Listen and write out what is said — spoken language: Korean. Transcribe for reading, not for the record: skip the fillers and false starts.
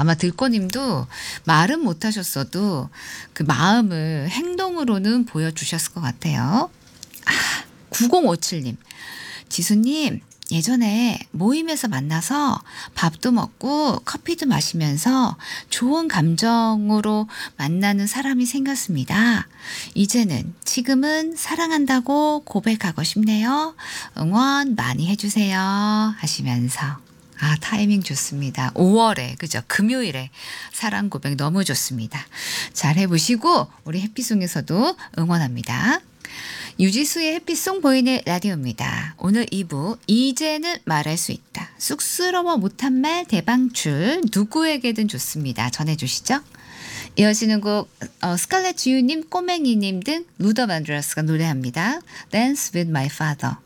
아마 들꽃님도 말은 못하셨어도 그 마음을 행동으로는 보여주셨을 것 같아요. 9057님. 지수님, 예전에 모임에서 만나서 밥도 먹고 커피도 마시면서 좋은 감정으로 만나는 사람이 생겼습니다. 지금은 사랑한다고 고백하고 싶네요. 응원 많이 해주세요. 하시면서. 타이밍 좋습니다. 5월에, 그죠? 금요일에 사랑 고백 너무 좋습니다. 잘 해보시고, 우리 해피송에서도 응원합니다. 유지수의 해피송 보이는 라디오입니다. 오늘 2부 이제는 말할 수 있다. 쑥스러워 못한 말 대방출 누구에게든 좋습니다. 전해주시죠. 이어지는 곡 스칼렛 주유님, 꼬맹이님 등 루더 반드라스가 노래합니다. Dance with my father.